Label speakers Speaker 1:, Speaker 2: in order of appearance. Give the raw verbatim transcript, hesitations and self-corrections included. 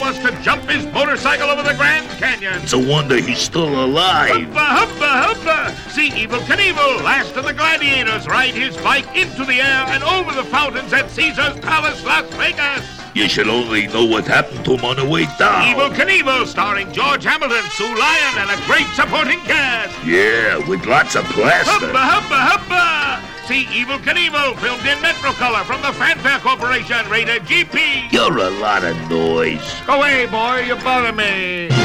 Speaker 1: wants to jump his motorcycle over the Grand Canyon.
Speaker 2: It's a wonder he's still alive.
Speaker 1: Hubba, hubba, hubba! See Evel Knievel, last of the gladiators, ride his bike into the air and over the fountains at Caesar's Palace, Las Vegas.
Speaker 2: You should only know what happened to him on the way down.
Speaker 1: Evel Knievel, starring George Hamilton, Sue Lyon, and a great supporting cast.
Speaker 2: Yeah, with lots of plaster.
Speaker 1: Hubba, hubba, hubba! See Evel Knievel, filmed in Metrocolor from the Fanfare Corporation, rated G P.
Speaker 2: You're a lot of noise.
Speaker 1: Go away, boy, you bother me.